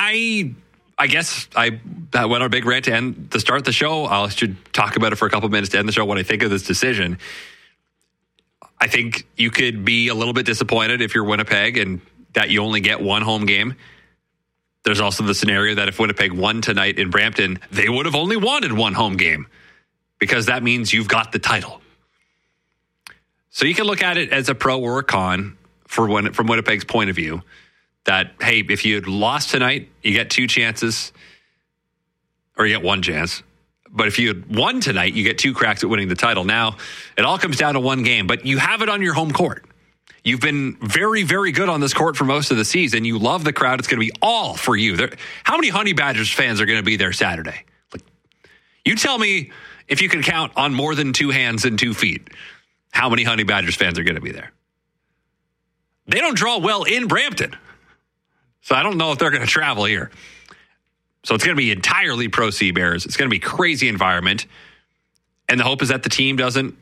I guess I went on a big rant to start the show. I should talk about it for a couple minutes to end the show, what I think of this decision. I think you could be a little bit disappointed if you're Winnipeg and that you only get one home game. There's also the scenario that if Winnipeg won tonight in Brampton, they would have only wanted one home game because that means you've got the title. So you can look at it as a pro or a con from Winnipeg's point of view that, hey, if you had lost tonight, you get two chances or you get one chance. But if you had won tonight, you get two cracks at winning the title. Now, it all comes down to one game, but you have it on your home court. You've been very, very good on this court for most of the season. You love the crowd. It's going to be all for you. How many Honey Badgers fans are going to be there Saturday? You tell me if you can count on more than two hands and 2 feet, how many Honey Badgers fans are going to be there? They don't draw well in Brampton. So I don't know if they're going to travel here. So it's going to be entirely pro Sea Bears. It's going to be a crazy environment. And the hope is that the team doesn't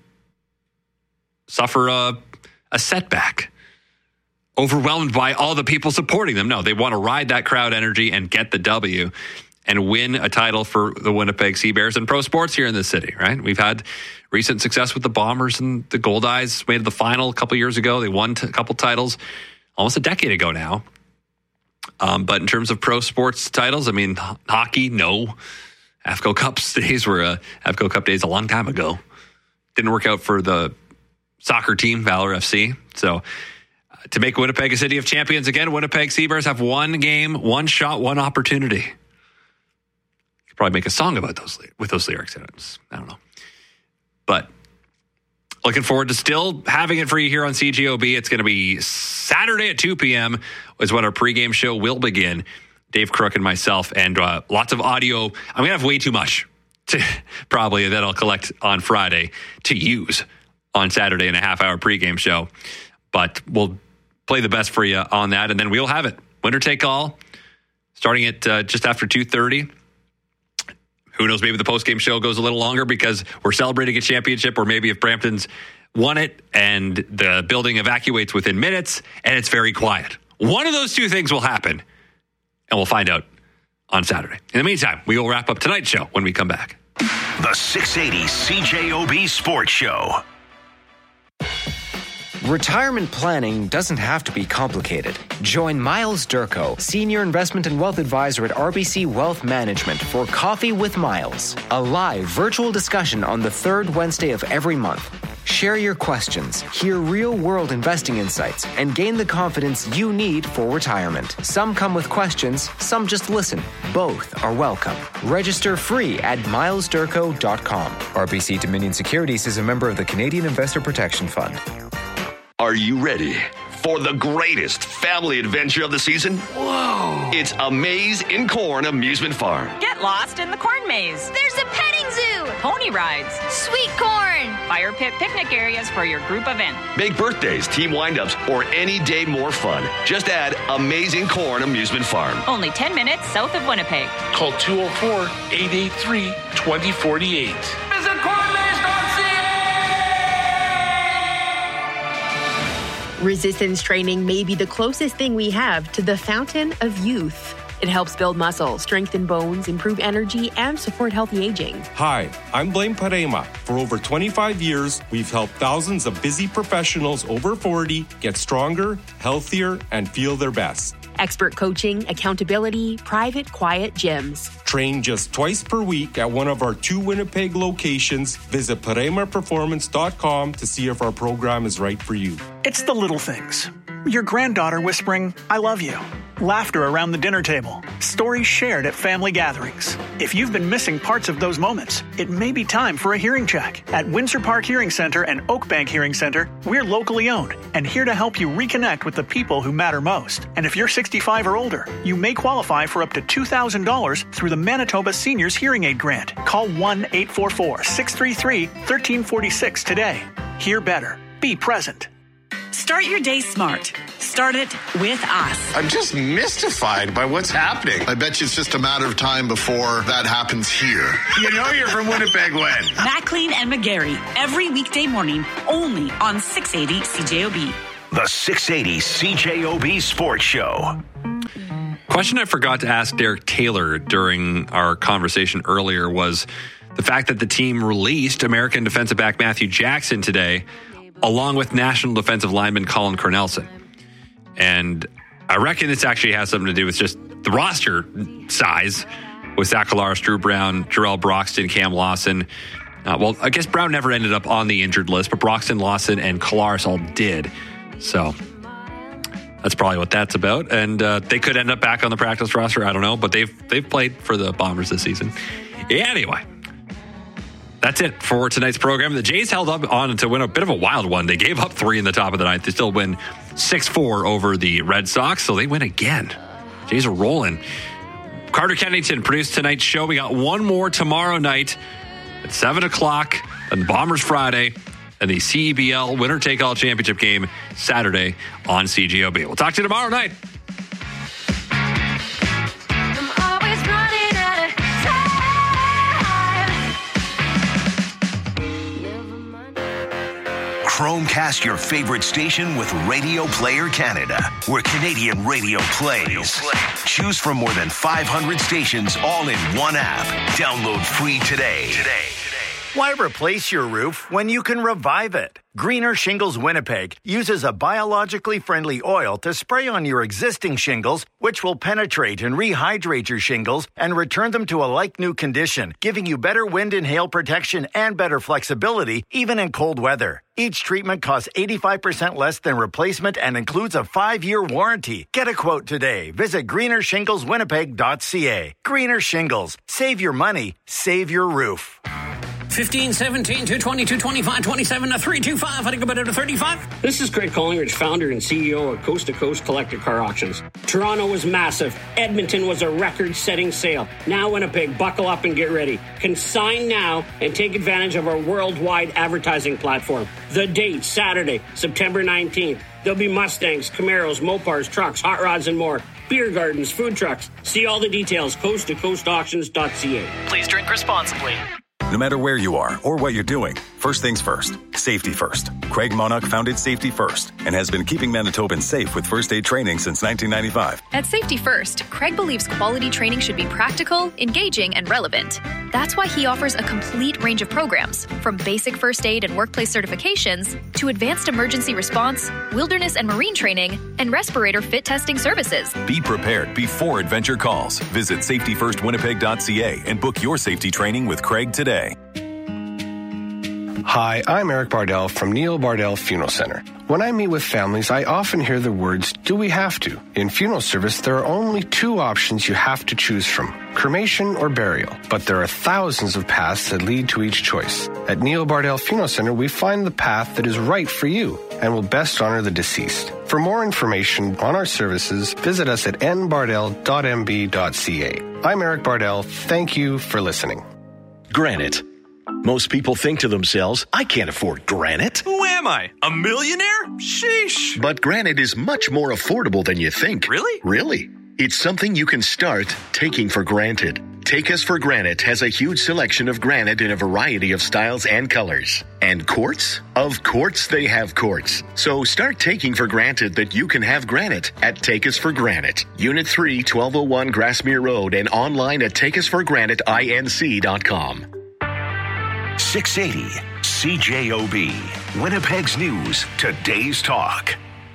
suffer a setback, overwhelmed by all the people supporting them. No, they want to ride that crowd energy and get the W and win a title for the Winnipeg Sea Bears and pro sports here in the city, right? We've had recent success with the Bombers and the Gold Eyes made the final a couple years ago. They won a couple titles almost a decade ago now. But in terms of pro sports titles, I mean, hockey, no. AFCO Cup days were AFCO Cup days a long time ago. Didn't work out for the soccer team, Valor FC. So to make Winnipeg a city of champions again, Winnipeg Sea Bears have one game, one shot, one opportunity. Could probably make a song about those lyrics in it. I don't know. But looking forward to still having it for you here on CJOB. It's going to be Saturday at 2 p.m. is when our pregame show will begin. Dave Crook and myself, and lots of audio. I'm going to have way too much probably that I'll collect on Friday to use on Saturday in a half-hour pregame show. But we'll play the best for you on that, and then we'll have it. Winner take all, starting at just after 2:30. Who knows, maybe the postgame show goes a little longer because we're celebrating a championship, or maybe if Brampton's won it and the building evacuates within minutes and it's very quiet. One of those two things will happen, and we'll find out on Saturday. In the meantime, we will wrap up tonight's show when we come back. The 680 CJOB Sports Show. Retirement planning doesn't have to be complicated. Join Miles Durko, Senior Investment and Wealth Advisor at RBC Wealth Management for Coffee with Miles, a live virtual discussion on the third Wednesday of every month. Share your questions, hear real-world investing insights, and gain the confidence you need for retirement. Some come with questions, some just listen. Both are welcome. Register free at milesdurko.com. RBC Dominion Securities is a member of the Canadian Investor Protection Fund. Are you ready for the greatest family adventure of the season? Whoa! It's A Maze in Corn Amusement Farm. Get lost in the corn maze. There's a petting zoo. Pony rides. Sweet corn. Fire pit picnic areas for your group event. Make birthdays, team windups, or any day more fun. Just add Amazing Corn Amusement Farm. Only 10 minutes south of Winnipeg. Call 204-883-2048. Visit cornmaze.ca. Resistance training may be the closest thing we have to the fountain of youth. It helps build muscle, strengthen bones, improve energy, and support healthy aging. Hi, I'm Blaine Parema. For over 25 years, we've helped thousands of busy professionals over 40 get stronger, healthier, and feel their best. Expert coaching, accountability, private, quiet gyms. Train just twice per week at one of our 2 Winnipeg locations. Visit ParemaPerformance.com to see if our program is right for you. It's the little things. Your granddaughter whispering, "I love you." Laughter around the dinner table. Stories shared at family gatherings. If you've been missing parts of those moments, it may be time for a hearing check. At Windsor Park Hearing Center and Oakbank Hearing Center, we're locally owned and here to help you reconnect with the people who matter most. And if you're 65 or older, you may qualify for up to $2,000 through the Manitoba Seniors Hearing Aid Grant. Call 1-844-633-1346 today. Hear better. Be present. Start your day smart. Start it with us. I'm just mystified by what's happening. I bet you it's just a matter of time before that happens here. You know you're from Winnipeg when? McLean and McGarry, every weekday morning, only on 680 CJOB. The 680 CJOB Sports Show. Question I forgot to ask Derek Taylor during our conversation earlier was the fact that the team released American defensive back Matthew Jackson today, along with national defensive lineman Colin Cornelison. And I reckon this actually has something to do with just the roster size with Zach Collaros, Drew Brown, Jarrell Broxton, Cam Lawson. Well, I guess Brown never ended up on the injured list, but Broxton, Lawson, and Collaros all did. So that's probably what that's about. And they could end up back on the practice roster. I don't know, but they've played for the Bombers this season. Anyway, that's it for tonight's program. The Jays held up on to win a bit of a wild one. They gave up 3 in the top of the ninth. They still win 6-4 over the Red Sox, so they win again. Jays are rolling. Carter Kennington produced tonight's show. We got one more tomorrow night at 7 o'clock on Bombers Friday and the CEBL Winner-Take-All Championship game Saturday on CJOB. We'll talk to you tomorrow night. Chromecast your favorite station with Radio Player Canada, where Canadian radio plays. Choose from more than 500 stations all in one app. Download free today. Why replace your roof when you can revive it? Greener Shingles Winnipeg uses a biologically friendly oil to spray on your existing shingles, which will penetrate and rehydrate your shingles and return them to a like-new condition, giving you better wind and hail protection and better flexibility, even in cold weather. Each treatment costs 85% less than replacement and includes a 5-year warranty. Get a quote today. Visit greenershingleswinnipeg.ca. Greener Shingles. Save your money. Save your roof. 15, 17, 220, 225, 27, 325. I think about it to 35. This is Craig Collingridge, founder and CEO of Coast to Coast Collector Car Auctions. Toronto was massive. Edmonton was a record-setting sale. Now Winnipeg, buckle up and get ready. Consign now and take advantage of our worldwide advertising platform. The date, Saturday, September 19th. There'll be Mustangs, Camaros, Mopars, trucks, hot rods, and more. Beer gardens, food trucks. See all the details, coasttocoastauctions.ca. Please drink responsibly. No matter where you are or what you're doing, first things first, safety first. Craig Monarch founded Safety First and has been keeping Manitobans safe with first aid training since 1995. At Safety First, Craig believes quality training should be practical, engaging, and relevant. That's why he offers a complete range of programs, from basic first aid and workplace certifications to advanced emergency response, wilderness and marine training, and respirator fit testing services. Be prepared before adventure calls. Visit safetyfirstwinnipeg.ca and book your safety training with Craig today. Hi, I'm Eric Bardell from Neil Bardell Funeral Center. When I meet with families, I often hear the words, do we have to? In funeral service, there are only 2 options you have to choose from, cremation or burial. But there are thousands of paths that lead to each choice. At Neil Bardell Funeral Center, we find the path that is right for you and will best honor the deceased. For more information on our services, visit us at nbardell.mb.ca. I'm Eric Bardell. Thank you for listening. Granite. Most people think to themselves, I can't afford granite. Who am I? A millionaire? Sheesh. But granite is much more affordable than you think. Really? Really. It's something you can start taking for granted. Take Us for Granite has a huge selection of granite in a variety of styles and colors. And quartz? Of course they have quartz. So start taking for granted that you can have granite at Take Us for Granite. Unit 3, 1201 Grassmere Road, and online at takeusforgranitinc.com. 680 CJOB, Winnipeg's News, Today's Talk.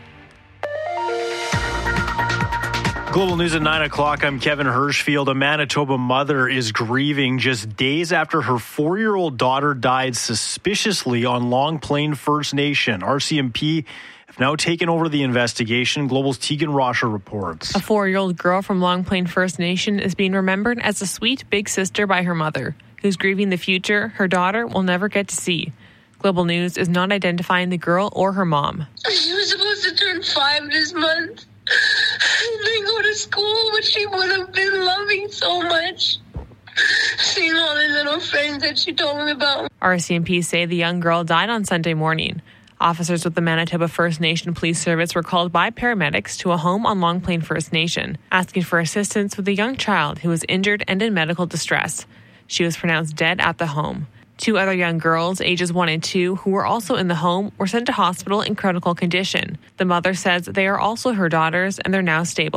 Global News at 9 o'clock. I'm Kevin Hirschfield. A Manitoba mother is grieving just days after her 4-year-old daughter died suspiciously on Long Plain First Nation. RCMP have now taken over the investigation. Global's Tegan Rosher reports. A 4-year-old girl from Long Plain First Nation is being remembered as a sweet big sister by her mother, who's grieving the future her daughter will never get to see. Global News is not identifying the girl or her mom. She was supposed to turn 5 this month. They go to school, which she would have been loving so much. Seeing all the little friends that she told me about. RCMP say the young girl died on Sunday morning. Officers with the Manitoba First Nation Police Service were called by paramedics to a home on Long Plain First Nation, asking for assistance with a young child who was injured and in medical distress. She was pronounced dead at the home. 2 other young girls, ages 1 and 2, who were also in the home, were sent to hospital in critical condition. The mother says they are also her daughters and they're now stable.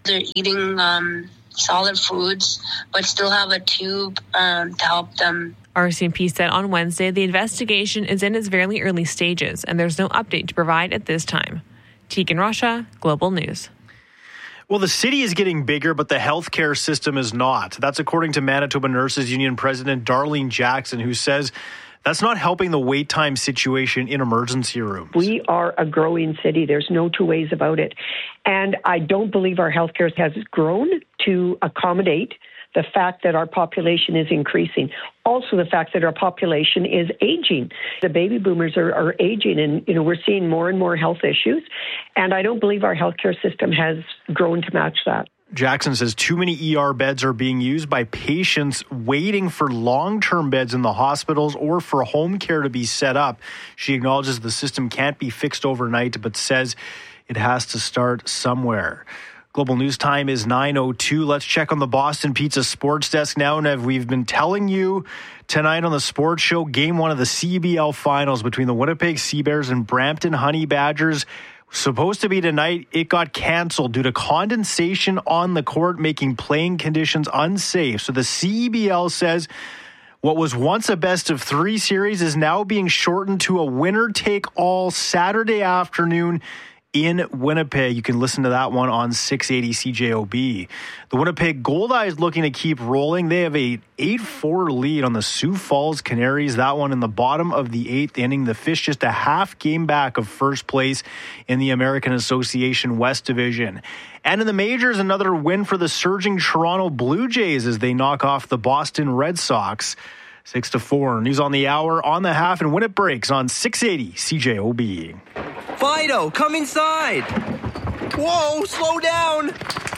They're eating solid foods, but still have a tube to help them. RCMP said on Wednesday the investigation is in its very early stages and there's no update to provide at this time. Tegan Russia, Global News. Well, the city is getting bigger, but the healthcare system is not. That's according to Manitoba Nurses Union President Darlene Jackson, who says that's not helping the wait time situation in emergency rooms. We are a growing city. There's no two ways about it. And I don't believe our healthcare has grown to accommodate the fact that our population is increasing. Also, the fact that our population is aging. The baby boomers are aging, and we're seeing more and more health issues. And I don't believe our healthcare system has grown to match that. Jackson says too many ER beds are being used by patients waiting for long-term beds in the hospitals or for home care to be set up. She acknowledges the system can't be fixed overnight, but says it has to start somewhere. Global News Time is 9:02. Let's check on the Boston Pizza Sports Desk now. And we've been telling you tonight on the Sports Show, Game 1 of the CBL Finals between the Winnipeg Seabears and Brampton Honey Badgers. Supposed to be tonight, it got canceled due to condensation on the court, making playing conditions unsafe. So the CBL says what was once a best-of-3 series is now being shortened to a winner-take-all Saturday afternoon in Winnipeg. You can listen to that one on 680 CJOB. The Winnipeg Goldeyes looking to keep rolling. They have a 8-4 lead on the Sioux Falls Canaries. That one in the bottom of the 8th inning. The Fish just a half game back of first place in the American Association West Division. And in the majors, another win for the surging Toronto Blue Jays as they knock off the Boston Red Sox 6-4. News on the hour, on the half, and when it breaks on 680 CJOB. Fido, come inside. Whoa, slow down.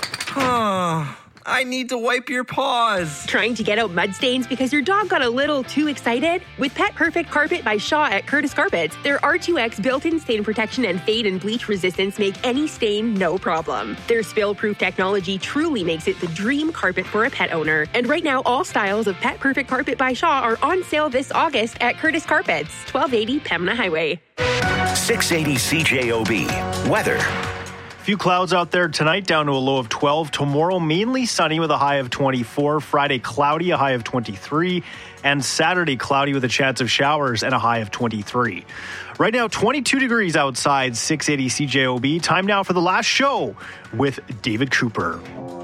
I need to wipe your paws. Trying to get out mud stains because your dog got a little too excited? With Pet Perfect Carpet by Shaw at Curtis Carpets, their R2X built-in stain protection and fade and bleach resistance make any stain no problem. Their spill-proof technology truly makes it the dream carpet for a pet owner. And right now, all styles of Pet Perfect Carpet by Shaw are on sale this August at Curtis Carpets, 1280 Pembina Highway. 680 CJOB. Weather. Few clouds out there tonight, down to a low of 12. Tomorrow, mainly sunny with a high of 24. Friday, cloudy, a high of 23. And Saturday, cloudy with a chance of showers and a high of 23. Right now, 22 degrees outside, 680 CJOB. Time now for the last show with David Cooper.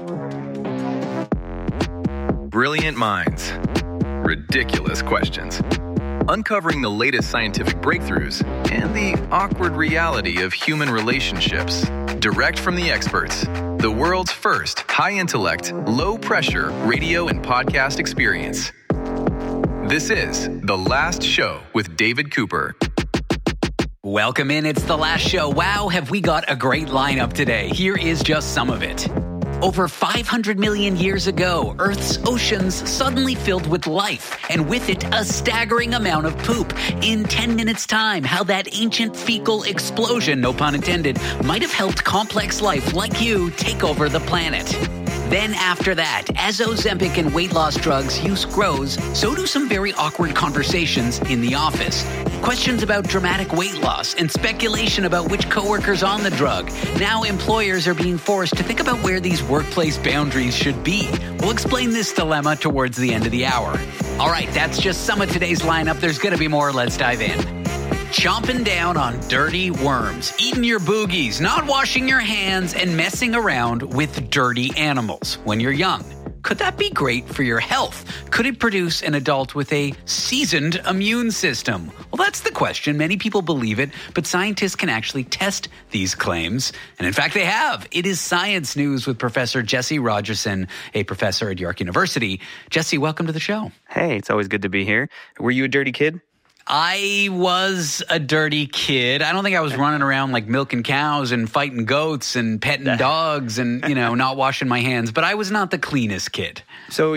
Brilliant minds. Ridiculous questions. Uncovering the latest scientific breakthroughs and the awkward reality of human relationships. Direct from the experts. The world's first high-intellect, low-pressure radio and podcast experience. This is The Last Show with David Cooper. Welcome in. It's The Last Show. Wow, have we got a great lineup today. Here is just some of it. Over 500 million years ago, Earth's oceans suddenly filled with life, and with it, a staggering amount of poop. In 10 minutes' time, how that ancient fecal explosion, no pun intended, might have helped complex life like you take over the planet. Then after that, as Ozempic and weight loss drugs use grows, so do some very awkward conversations in the office. Questions about dramatic weight loss and speculation about which coworker's on the drug. Now employers are being forced to think about where these workplace boundaries should be. We'll explain this dilemma towards the end of the hour. All right, that's just some of today's lineup. There's going to be more. Let's dive in. Chomping down on dirty worms, eating your boogies, not washing your hands, and messing around with dirty animals when you're young. Could that be great for your health? Could it produce an adult with a seasoned immune system? Well, that's the question. Many people believe it, but scientists can actually test these claims. And in fact, they have. It is Science News with Professor Jesse Rogerson, a professor at York University. Jesse, welcome to the show. Hey, it's always good to be here. Were you a dirty kid? I was a dirty kid. I don't think I was running around like milking cows and fighting goats and petting dogs and, not washing my hands, but I was not the cleanest kid. So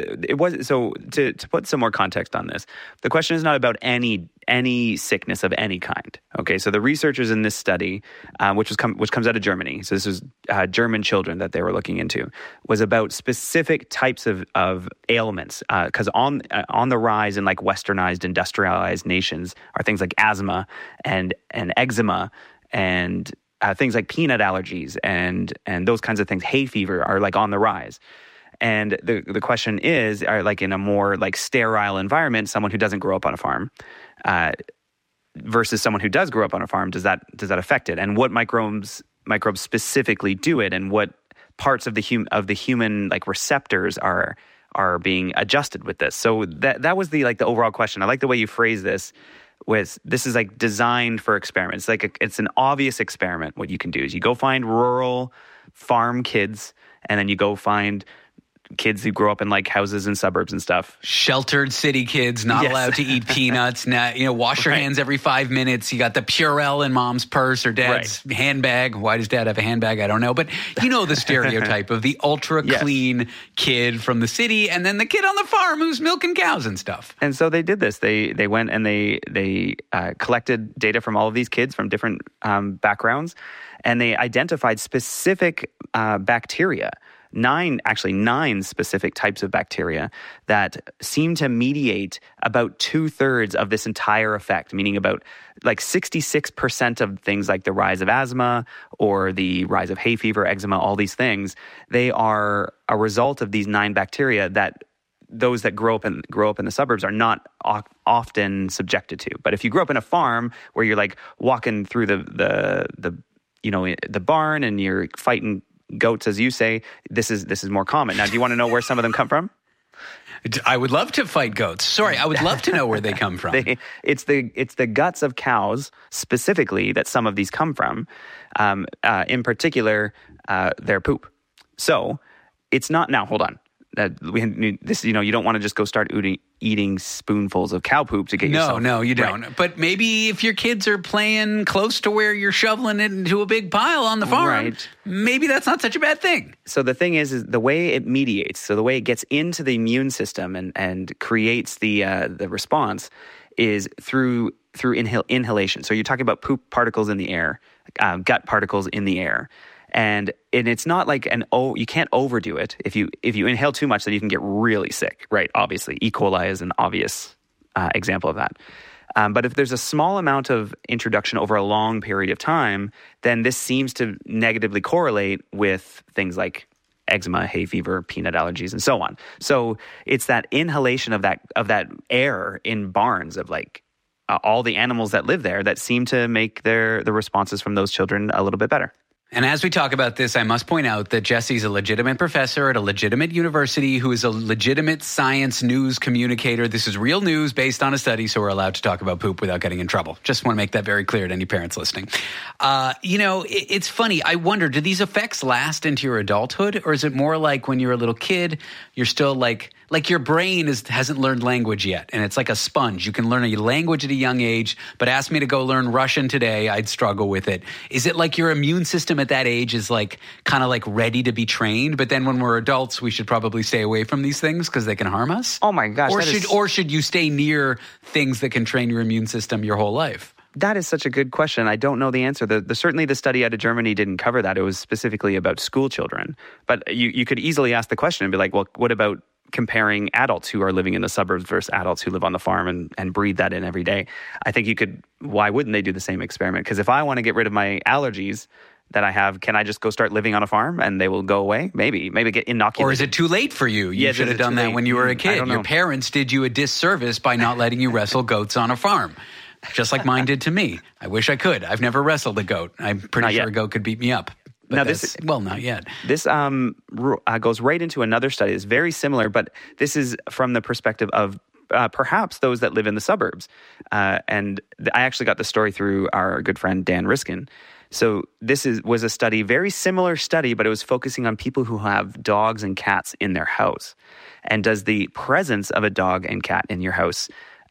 to put some more context on this, the question is not about any sickness of any kind. Okay, so the researchers in this study, which comes out of Germany, so this was German children that they were looking into, was about specific types of ailments. Because on the rise in like westernized, industrialized nations are things like asthma and eczema and things like peanut allergies and those kinds of things, hay fever, are like on the rise. And the question is, are like in a more like sterile environment, someone who doesn't grow up on a farm, versus someone who does grow up on a farm, does that affect it? And what microbes specifically do it, and what parts of the human like receptors are being adjusted with this? So that was the overall question. I like the way you phrase this. This is like designed for experiments. It's an obvious experiment. What you can do is you go find rural farm kids, and then you go find kids who grow up in like houses and suburbs and stuff. Sheltered city kids, not allowed to eat peanuts. Wash your hands every 5 minutes. You got the Purell in mom's purse or dad's handbag. Why does dad have a handbag? I don't know. But you know the stereotype of the ultra clean kid from the city, and then the kid on the farm who's milking cows and stuff. And so they did this. They went and they collected data from all of these kids from different backgrounds, and they identified specific bacteria. 9 specific types of bacteria that seem to mediate about 2/3 of this entire effect, meaning about like 66% of things like the rise of asthma or the rise of hay fever, eczema, all these things, they are a result of these 9 bacteria that those that grow up in the suburbs are not often subjected to. But if you grow up in a farm where you're like walking through the barn and you're fighting goats, as you say, this is more common. Now, do you want to know where some of them come from? I would love to fight goats. Sorry, I would love to know where they come from. It's the guts of cows specifically that some of these come from. In particular, their poop. So it's not. Now, hold on. You don't want to just go start eating spoonfuls of cow poop to get yourself. No, you don't. Right. But maybe if your kids are playing close to where you're shoveling it into a big pile on the farm, maybe that's not such a bad thing. So the thing is the way it mediates, so the way it gets into the immune system and creates the response is through inhalation. So you're talking about poop particles in the air, gut particles in the air. And it's not like you can't overdo it. If you inhale too much, then you can get really sick, right? Obviously, E. coli is an obvious example of that. But if there's a small amount of introduction over a long period of time, then this seems to negatively correlate with things like eczema, hay fever, peanut allergies, and so on. So it's that inhalation of that air in barns of like all the animals that live there that seem to make the responses from those children a little bit better. And as we talk about this, I must point out that Jesse's a legitimate professor at a legitimate university who is a legitimate science news communicator. This is real news based on a study, so we're allowed to talk about poop without getting in trouble. Just want to make that very clear to any parents listening. It's funny. I wonder, do these effects last into your adulthood, or is it more like when you're a little kid, you're still like your brain hasn't learned language yet, and it's like a sponge. You can learn a language at a young age, but ask me to go learn Russian today, I'd struggle with it. Is it like your immune system at that age is like kind of like ready to be trained, but then when we're adults, we should probably stay away from these things because they can harm us? Oh my gosh. Or should you stay near things that can train your immune system your whole life? That is such a good question. I don't know the answer. Certainly the study out of Germany didn't cover that. It was specifically about school children. But you could easily ask the question and be like, well, what about comparing adults who are living in the suburbs versus adults who live on the farm and breathe that in every day? I think why wouldn't they do the same experiment? Because if I want to get rid of my allergies that I have, can I just go start living on a farm and they will go away? Maybe get inoculated. Or is it too late for you? You should have done that when you were a kid. Your parents did you a disservice by not letting you wrestle goats on a farm. Just like mine did to me. I wish I could. I've never wrestled a goat. I'm pretty sure a goat could beat me up. But not yet. This goes right into another study. It's very similar, but this is from the perspective of perhaps those that live in the suburbs. And I actually got the story through our good friend Dan Riskin. So this was a study, very similar study, but it was focusing on people who have dogs and cats in their house. And does the presence of a dog and cat in your house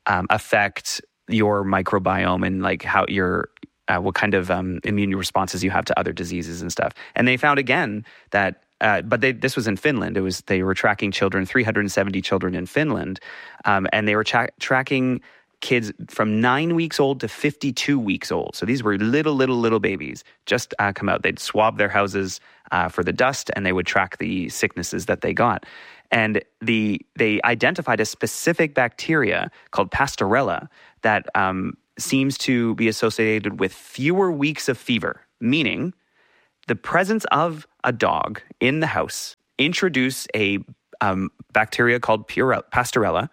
affect your microbiome and like how what kind of immune responses you have to other diseases and stuff? And they found again that, this was in Finland. They were tracking children, 370 children in Finland, and they were tracking kids from 9 weeks old to 52 weeks old. So these were little babies just come out. They'd swab their houses for the dust, and they would track the sicknesses that they got. And they identified a specific bacteria called Pastorella that seems to be associated with fewer weeks of fever. meaning the presence of a dog in the house introduced a bacteria called Pastorella,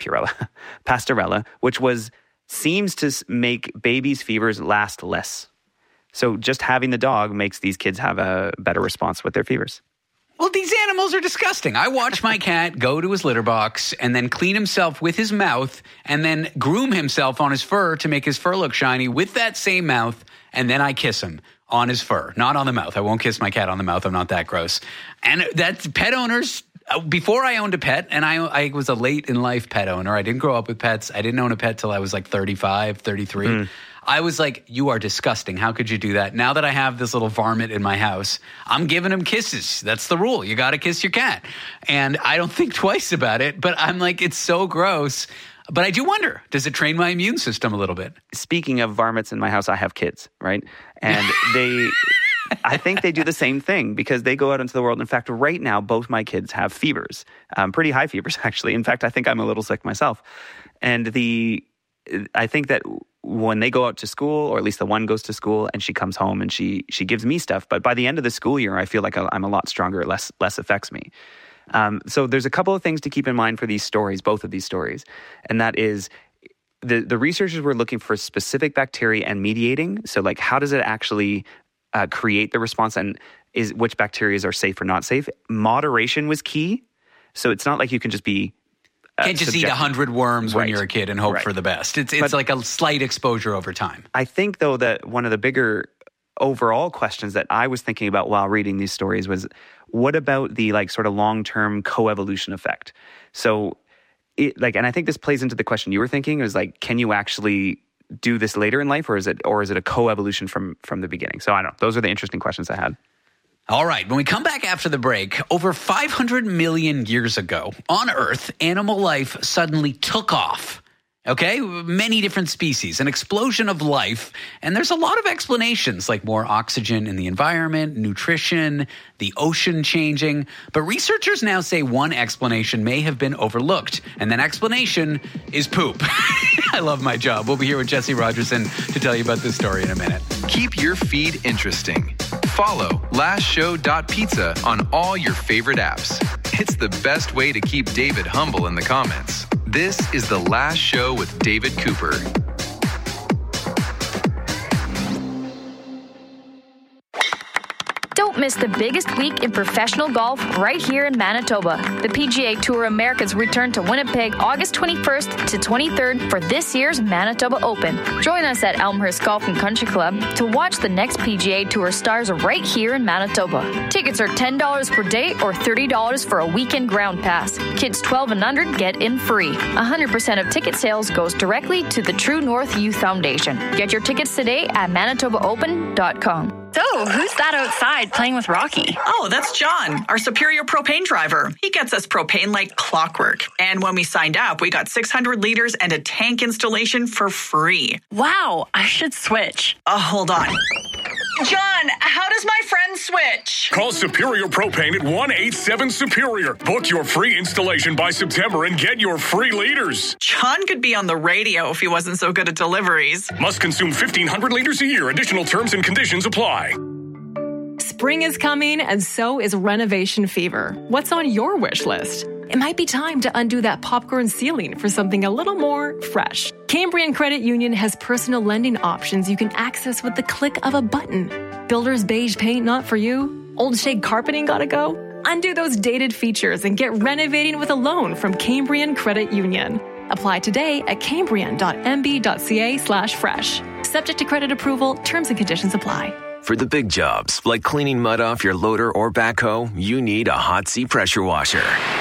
which seems to make babies' fevers last less. So just having the dog makes these kids have a better response with their fevers. Well, these animals are disgusting. I watch my cat go to his litter box and then clean himself with his mouth and then groom himself on his fur to make his fur look shiny with that same mouth, and then I kiss him on his fur, not on the mouth. I won't kiss my cat on the mouth. I'm not that gross. And that's pet owners. Before I owned a pet, and I was a late in life pet owner. I didn't grow up with pets. I didn't own a pet till I was like 35, 33. I was like, you are disgusting. How could you do that? Now that I have this little varmint in my house, I'm giving him kisses. That's the rule. You got to kiss your cat. And I don't think twice about it, but I'm like, it's so gross. But I do wonder, does it train my immune system a little bit? Speaking of varmints in my house, I have kids, right? And I think they do the same thing because they go out into the world. In fact, right now, both my kids have fevers, pretty high fevers, actually. In fact, I think I'm a little sick myself. And I think that when they go out to school, or at least the one goes to school, and she comes home and she gives me stuff. But by the end of the school year, I feel like I'm a lot stronger. It less affects me. So there's a couple of things to keep in mind for these stories, both of these stories. And that is the researchers were looking for specific bacteria and mediating. So like, how does it actually create the response, and which bacteria are safe or not safe? Moderation was key. So it's not like you can just be can't just eat 100 worms when you're a kid and hope for the best. It's like a slight exposure over time. I think, though, that one of the bigger overall questions that I was thinking about while reading these stories was, what about the sort of long-term coevolution effect? So, and I think this plays into the question you were thinking, is can you actually do this later in life, or is it a coevolution from the beginning? So I don't know. Those are the interesting questions I had. All right, when we come back after the break, over 500 million years ago on Earth, animal life suddenly took off. Okay, many different species, an explosion of life, and there's a lot of explanations, like more oxygen in the environment, nutrition, the ocean changing. But researchers now say one explanation may have been overlooked, and that explanation is poop. I love my job. We'll be here with Jesse Rogerson to tell you about this story in a minute. Keep your feed interesting. Follow lastshow.pizza on all your favorite apps. It's the best way to keep David humble in the comments. This is The Last Show with David Cooper. Don't miss the biggest week in professional golf right here in Manitoba. The PGA Tour Americas return to Winnipeg August 21st to 23rd for this year's Manitoba Open. Join us at Elmhurst Golf and Country Club to watch the next PGA Tour stars right here in Manitoba. Tickets are $10 per day or $30 for a weekend ground pass. Kids 12 and under get in free. 100% of ticket sales goes directly to the True North Youth Foundation. Get your tickets today at manitobaopen.com. So, who's that outside playing with Rocky? Oh, that's John, our Superior propane driver. He gets us propane like clockwork. And when we signed up, we got 600 liters and a tank installation for free. Wow, I should switch. Hold on. John, how does my friend switch? Call Superior Propane at 187-SUPERIOR. Book your free installation by September and get your free liters. John could be on the radio if he wasn't so good at deliveries. Must consume 1,500 liters a year. Additional terms and conditions apply. Spring is coming, and so is renovation fever. What's on your wish list? It might be time to undo that popcorn ceiling for something a little more fresh. Cambrian Credit Union has personal lending options you can access with the click of a button. Builder's beige paint not for you? Old shade carpeting gotta go? Undo those dated features and get renovating with a loan from Cambrian Credit Union. Apply today at cambrian.mb.ca/fresh. Subject to credit approval, terms and conditions apply. For the big jobs, like cleaning mud off your loader or backhoe, you need a Hot Sea pressure washer.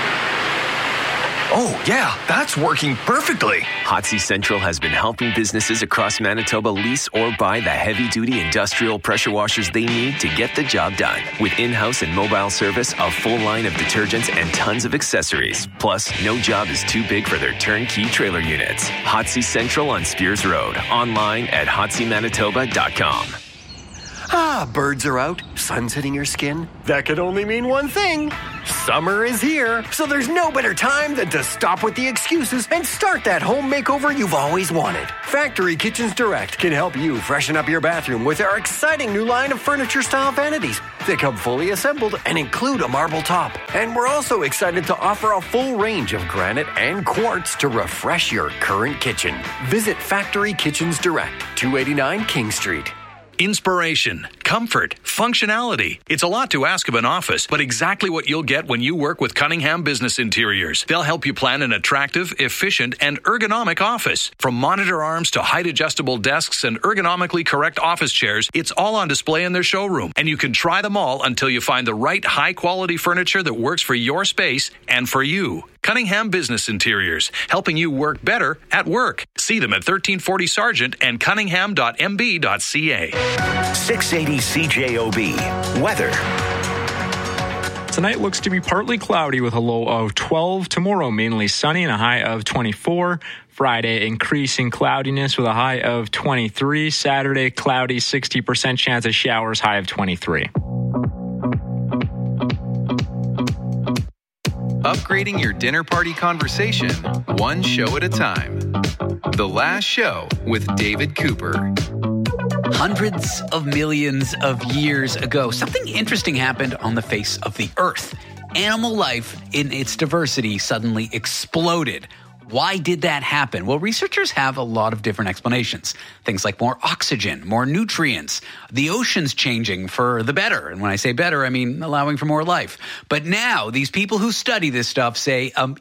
Oh, yeah, that's working perfectly. Hot Sea Central has been helping businesses across Manitoba lease or buy the heavy-duty industrial pressure washers they need to get the job done. With in-house and mobile service, a full line of detergents, and tons of accessories. Plus, no job is too big for their turnkey trailer units. Hot Sea Central on Spears Road. Online at hotseamanitoba.com. Birds are out, sun's hitting your skin. That could only mean one thing. Summer is here, so there's no better time than to stop with the excuses and start that home makeover you've always wanted. Factory Kitchens Direct can help you freshen up your bathroom with our exciting new line of furniture-style vanities. They come fully assembled and include a marble top. And we're also excited to offer a full range of granite and quartz to refresh your current kitchen. Visit Factory Kitchens Direct, 289 King Street. Inspiration, comfort, functionality. It's a lot to ask of an office, but exactly what you'll get when you work with Cunningham Business Interiors. They'll help you plan an attractive, efficient, and ergonomic office. From monitor arms to height-adjustable desks and ergonomically correct office chairs, it's all on display in their showroom, and you can try them all until you find the right high-quality furniture that works for your space and for you. Cunningham Business Interiors, helping you work better at work. See them at 1340 Sargent and cunningham.mb.ca. 680 CJOB. Weather. Tonight looks to be partly cloudy with a low of 12. Tomorrow, mainly sunny and a high of 24. Friday, increasing cloudiness with a high of 23. Saturday, cloudy, 60% chance of showers, high of 23. Upgrading your dinner party conversation, one show at a time. The Last Show with David Cooper. Hundreds of millions of years ago, something interesting happened on the face of the Earth. Animal life in its diversity suddenly exploded. Why did that happen? Well, researchers have a lot of different explanations. Things like more oxygen, more nutrients, the oceans changing for the better. And when I say better, I mean allowing for more life. But now, these people who study this stuff say an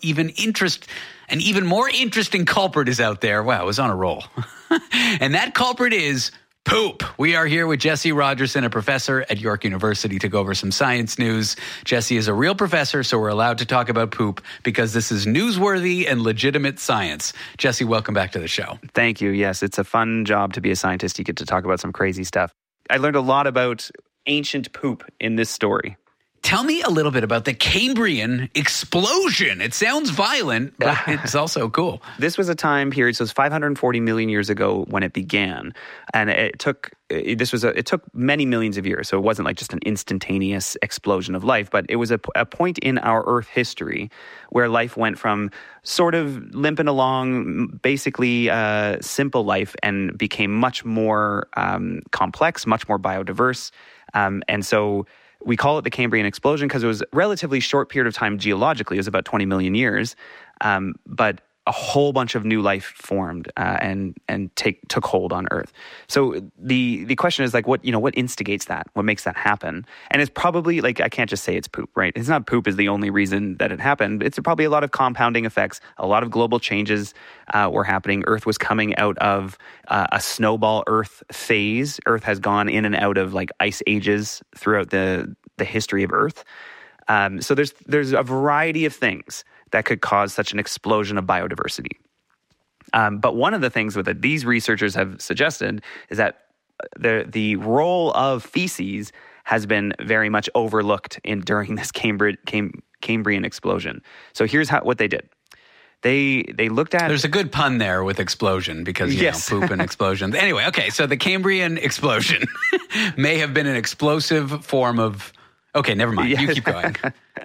even more interesting culprit is out there. Wow, I was on a roll. And that culprit is poop. We are here with Jesse Rogerson, a professor at York University, to go over some science news. Jesse is a real professor, so we're allowed to talk about poop because this is newsworthy and legitimate science. Jesse, welcome back to the show. Thank you. Yes, it's a fun job to be a scientist. You get to talk about some crazy stuff. I learned a lot about ancient poop in this story. Tell me a little bit about the Cambrian explosion. It sounds violent, but it's also cool. This was a time period, so it's 540 million years ago when it began, and it took many millions of years. So it wasn't like just an instantaneous explosion of life, but it was a point in our Earth history where life went from sort of limping along, basically simple life, and became much more complex, much more biodiverse, and so we call it the Cambrian explosion because it was a relatively short period of time geologically. It was about 20 million years, but a whole bunch of new life formed and took hold on Earth. So the question is like, what instigates that? What makes that happen? And it's probably like, I can't just say it's poop, right? It's not poop is the only reason that it happened. It's probably a lot of compounding effects. A lot of global changes were happening. Earth was coming out of a snowball Earth phase. Earth has gone in and out of like ice ages throughout the history of Earth. So there's a variety of things that could cause such an explosion of biodiversity. But one of the things that these researchers have suggested is that the role of feces has been very much overlooked during this Cambrian explosion. So here's what they did. They looked at... There's a good pun there with explosion because, you know, poop and explosions. Anyway, okay, so the Cambrian explosion may have been an explosive form of... Okay, never mind. You keep going.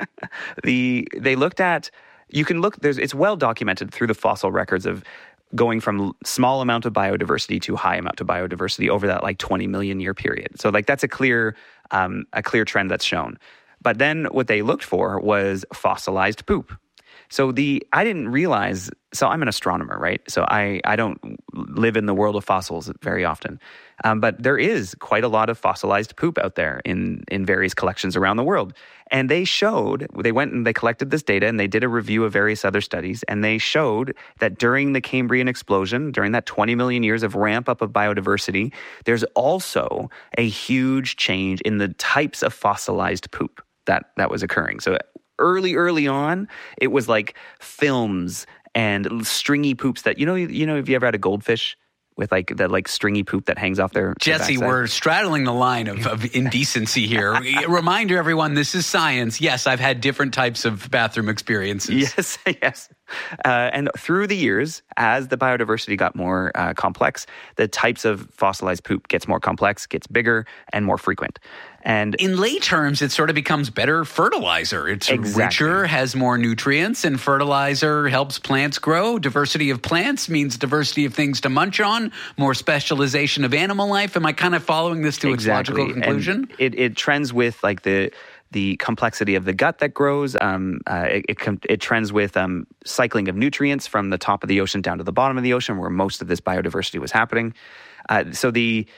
They looked at... it's well documented through the fossil records of going from small amount of biodiversity to high amount of biodiversity over that like 20 million year period. So like that's a clear trend that's shown. But then what they looked for was fossilized poop. So I didn't realize, so I'm an astronomer, right? So I don't live in the world of fossils very often. But there is quite a lot of fossilized poop out there in various collections around the world. And they went and they collected this data and they did a review of various other studies. And they showed that during the Cambrian explosion, during that 20 million years of ramp up of biodiversity, there's also a huge change in the types of fossilized poop that was occurring. So early on, it was like films and stringy poops that, you know, have you ever had a goldfish with like the like stringy poop that hangs off their Jesse, backside? We're straddling the line of indecency here. Reminder, everyone, this is science. Yes, I've had different types of bathroom experiences. Yes. And through the years, as the biodiversity got more complex, the types of fossilized poop gets more complex, gets bigger, and more frequent. And in lay terms, it sort of becomes better fertilizer. It's richer, has more nutrients, and fertilizer helps plants grow. Diversity of plants means diversity of things to munch on, more specialization of animal life. Am I kind of following this to its logical conclusion? And it trends with like the complexity of the gut that grows. It trends with cycling of nutrients from the top of the ocean down to the bottom of the ocean, where most of this biodiversity was happening. So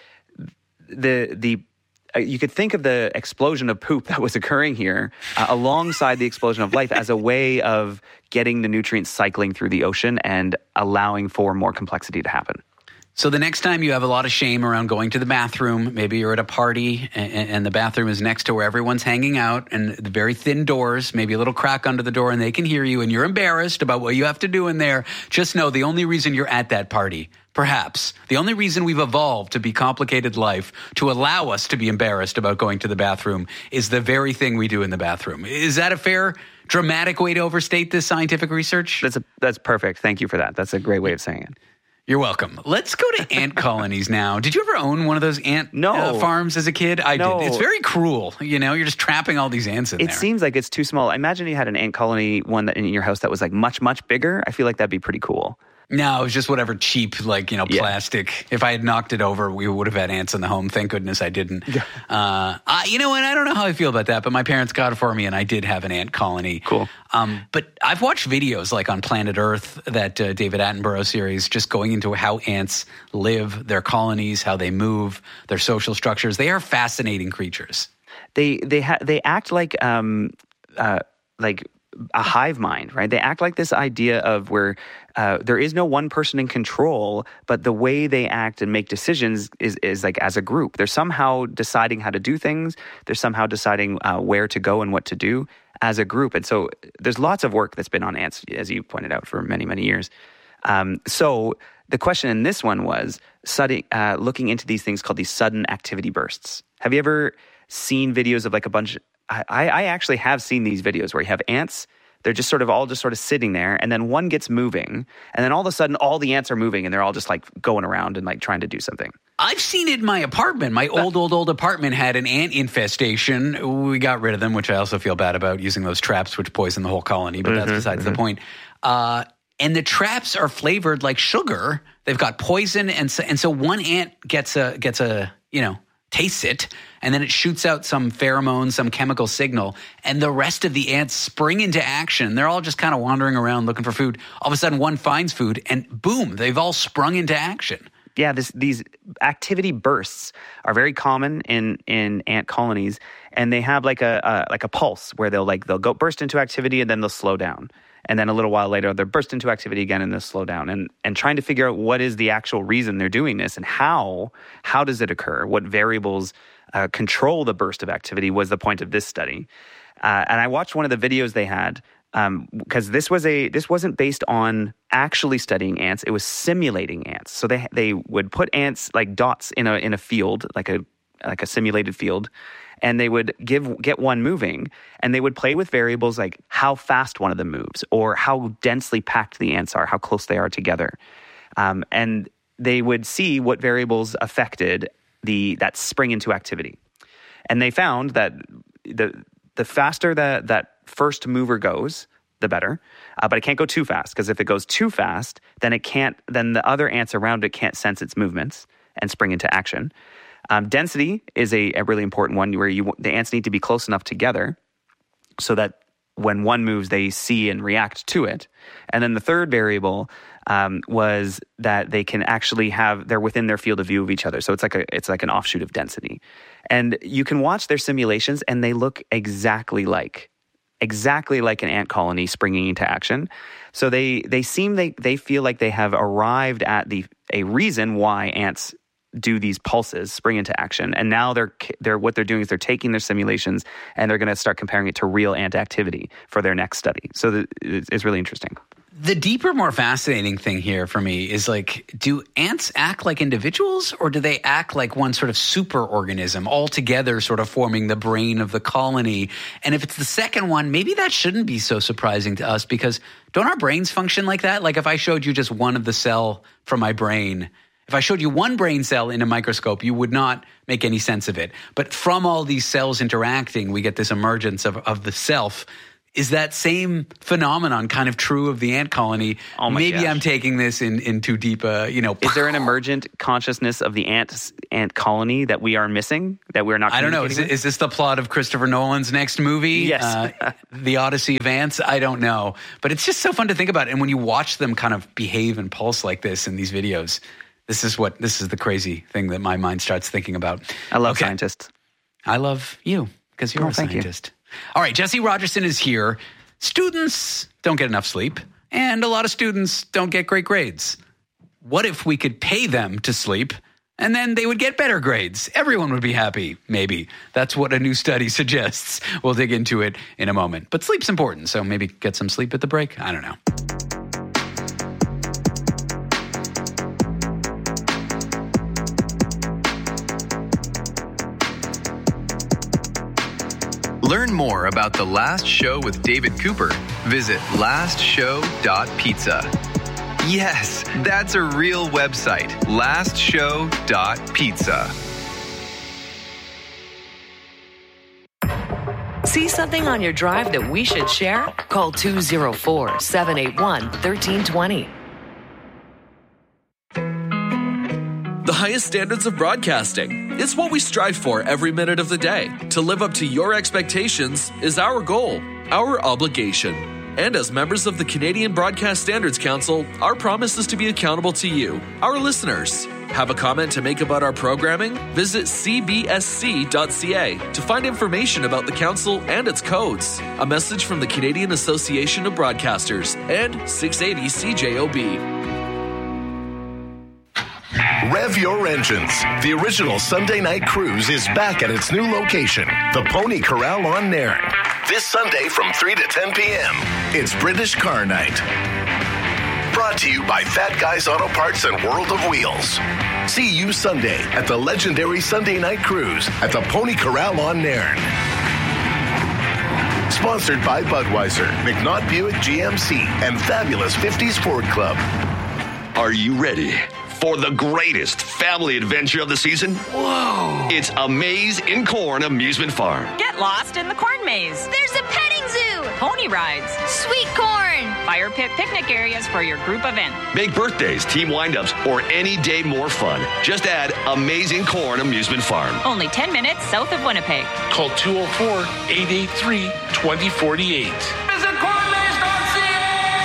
you could think of the explosion of poop that was occurring here alongside the explosion of life as a way of getting the nutrients cycling through the ocean and allowing for more complexity to happen. So the next time you have a lot of shame around going to the bathroom, maybe you're at a party and the bathroom is next to where everyone's hanging out and the very thin doors, maybe a little crack under the door and they can hear you and you're embarrassed about what you have to do in there, just know the only reason you're at that party, perhaps, the only reason we've evolved to be complicated life, to allow us to be embarrassed about going to the bathroom, is the very thing we do in the bathroom. Is that a fair, dramatic way to overstate this scientific research? That's perfect. Thank you for that. That's a great way of saying it. You're welcome. Let's go to ant colonies now. Did you ever own one of those ant farms as a kid? I did. It's very cruel. You're just trapping all these ants in there. It seems like it's too small. Imagine you had an ant colony, one that in your house that was like much, much bigger. I feel like that'd be pretty cool. No, it was just whatever cheap, plastic. If I had knocked it over, we would have had ants in the home. Thank goodness I didn't. You know what? I don't know how I feel about that, but my parents got it for me, and I did have an ant colony. Cool. But I've watched videos like on Planet Earth, that David Attenborough series, just going into how ants live, their colonies, how they move, their social structures. They are fascinating creatures. They act like a hive mind, right? They act like this idea of where there is no one person in control, but the way they act and make decisions is like as a group. They're somehow deciding how to do things. They're somehow deciding where to go and what to do as a group. And so there's lots of work that's been on ants, as you pointed out, for many, many years. So the question in this one was looking into these things called these sudden activity bursts. Have you ever seen videos of like a bunch? I actually have seen these videos where you have ants. They're just sort of sitting there, and then one gets moving, and then all of a sudden all the ants are moving, and they're all just like going around and like trying to do something. I've seen it in my apartment. My old apartment had an ant infestation. We got rid of them, which I also feel bad about, using those traps which poison the whole colony, but that's besides the point. And the traps are flavored like sugar. They've got poison, and so one ant gets a tastes it, and then it shoots out some pheromone, some chemical signal, and the rest of the ants spring into action. They're all just kind of wandering around looking for food. All of a sudden, one finds food, and boom, they've all sprung into action. Yeah, these activity bursts are very common in ant colonies, and they have like a pulse where they'll go burst into activity and then they'll slow down. And then a little while later, they'll burst into activity again and they'll slow down. And trying to figure out what is the actual reason they're doing this and how does it occur? What variables control the burst of activity was the point of this study. And I watched one of the videos they had because this wasn't based on actually studying ants. It was simulating ants. So they would put ants like dots in a field, like a simulated field. And they would get one moving, and they would play with variables like how fast one of them moves or how densely packed the ants are, how close they are together. And they would see what variables affected that spring into activity. And they found that the faster that first mover goes, the better. But it can't go too fast, because if it goes too fast, then the other ants around it can't sense its movements and spring into action. Density is a really important one, where the ants need to be close enough together so that when one moves, they see and react to it. And then the third variable was that they can actually they're within their field of view of each other. So it's like an offshoot of density. And you can watch their simulations, and they look exactly like an ant colony springing into action. So they feel like they have arrived at a reason why ants do these pulses, spring into action. And now what they're doing is they're taking their simulations and they're going to start comparing it to real ant activity for their next study. So it's really interesting. The deeper, more fascinating thing here for me is like, do ants act like individuals or do they act like one sort of super organism all together sort of forming the brain of the colony? And if it's the second one, maybe that shouldn't be so surprising to us because don't our brains function like that? Like if I showed you just one of the cell from my brain, if I showed you one brain cell in a microscope, you would not make any sense of it. But from all these cells interacting, we get this emergence of the self. Is that same phenomenon kind of true of the ant colony? Oh my Maybe gosh. I'm taking this in too deep Is there an emergent consciousness of the ant colony that we are missing, that we're not I don't know. communicating Is this the plot of Christopher Nolan's next movie? Yes. The Odyssey of Ants? I don't know. But it's just so fun to think about. And when you watch them kind of behave and pulse like this in these videos, this is the crazy thing that my mind starts thinking about. I love scientists. I love you because you're a scientist. All right, Jesse Rogerson is here. Students don't get enough sleep, and a lot of students don't get great grades. What if we could pay them to sleep, and then they would get better grades? Everyone would be happy, maybe. That's what a new study suggests. We'll dig into it in a moment. But sleep's important, so maybe get some sleep at the break. I don't know. Learn more about The Last Show with David Cooper. Visit lastshow.pizza. Yes, that's a real website. lastshow.pizza. See something on your drive that we should share? Call 204-781-1320. The highest standards of broadcasting. It's what we strive for every minute of the day. To live up to your expectations is our goal, our obligation. And as members of the Canadian Broadcast Standards Council, our promise is to be accountable to you, our listeners. Have a comment to make about our programming? Visit cbsc.ca to find information about the council and its codes. A message from the Canadian Association of Broadcasters and 680 CJOB. Rev your engines. The original Sunday Night Cruise is back at its new location, the Pony Corral on Nairn. This Sunday from 3 to 10 p.m. It's British Car Night. Brought to you by Fat Guys Auto Parts and World of Wheels. See you Sunday at the legendary Sunday Night Cruise at the Pony Corral on Nairn. Sponsored by Budweiser, McNaught Buick GMC, and Fabulous 50s Ford Club. Are you ready for the greatest family adventure of the season? Whoa! It's A Maze in Corn Amusement Farm. Get lost in the corn maze. There's a petting zoo. Pony rides. Sweet corn. Fire pit picnic areas for your group event. Make birthdays, team windups, or any day more fun. Just add Amazing Corn Amusement Farm. Only 10 minutes south of Winnipeg. Call 204-883-2048. Visit cornmaze.ca!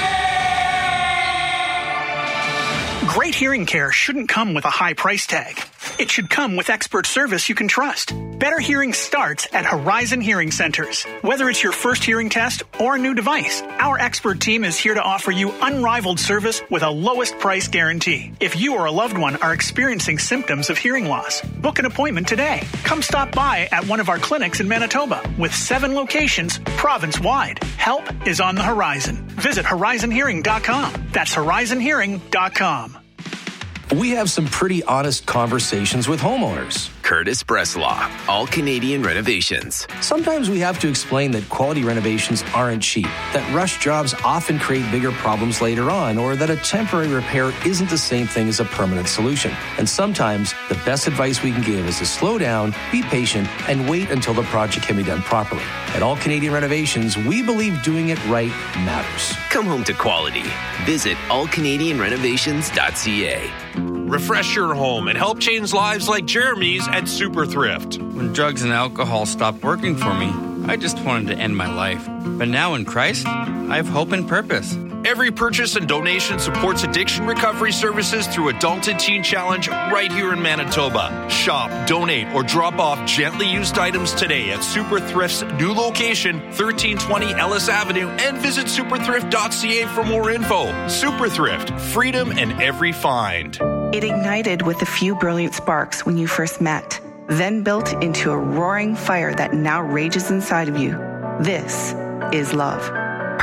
Great hearing care shouldn't come with a high price tag. It should come with expert service you can trust. Better hearing starts at Horizon Hearing Centers. Whether it's your first hearing test or a new device, our expert team is here to offer you unrivaled service with a lowest price guarantee. If you or a loved one are experiencing symptoms of hearing loss, book an appointment today. Come stop by at one of our clinics in Manitoba with 7 locations province-wide. Help is on the horizon. Visit horizonhearing.com. That's horizonhearing.com. We have some pretty honest conversations with homeowners. Curtis Breslaw, All Canadian Renovations. Sometimes we have to explain that quality renovations aren't cheap, that rush jobs often create bigger problems later on, or that a temporary repair isn't the same thing as a permanent solution. And sometimes the best advice we can give is to slow down, be patient, and wait until the project can be done properly. At All Canadian Renovations, we believe doing it right matters. Come home to quality. Visit allcanadianrenovations.ca. Refresh your home and help change lives like Jeremy's at Super Thrift. When drugs and alcohol stopped working for me, I just wanted to end my life. But now in Christ, I have hope and purpose. Every purchase and donation supports addiction recovery services through Adult and Teen Challenge right here in Manitoba. Shop, donate, or drop off gently used items today at Super Thrift's new location, 1320 Ellis Avenue, and visit superthrift.ca for more info. Super Thrift, freedom in every find. It ignited with a few brilliant sparks when you first met, then built into a roaring fire that now rages inside of you. This is love.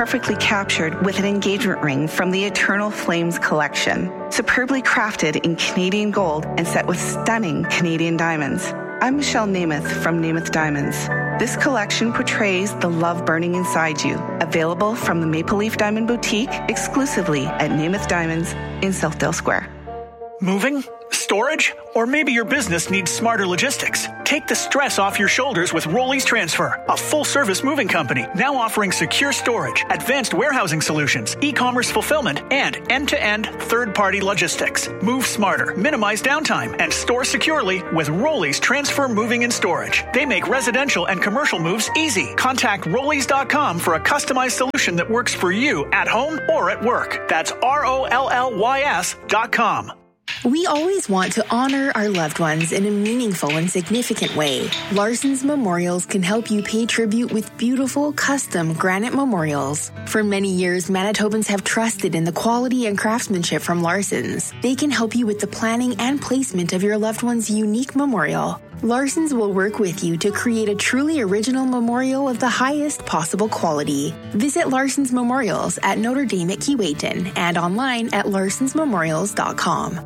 perfectly captured with an engagement ring from the Eternal Flames collection. Superbly crafted in Canadian gold and set with stunning Canadian diamonds. I'm Michelle Namath from Namath Diamonds. This collection portrays the love burning inside you. Available from the Maple Leaf Diamond Boutique exclusively at Namath Diamonds in Southdale Square. Moving? Storage? Or maybe your business needs smarter logistics. Take the stress off your shoulders with Rollies Transfer, a full-service moving company now offering secure storage, advanced warehousing solutions, e-commerce fulfillment, and end-to-end third-party logistics. Move smarter, minimize downtime, and store securely with Rollies Transfer Moving and Storage. They make residential and commercial moves easy. Contact Rollies.com for a customized solution that works for you at home or at work. That's ROLLYS.com. We always want to honor our loved ones in a meaningful and significant way. Larson's Memorials can help you pay tribute with beautiful, custom granite memorials. For many years, Manitobans have trusted in the quality and craftsmanship from Larson's. They can help you with the planning and placement of your loved one's unique memorial. Larson's will work with you to create a truly original memorial of the highest possible quality. Visit Larson's Memorials at Notre Dame at Keewatin and online at larsonsmemorials.com.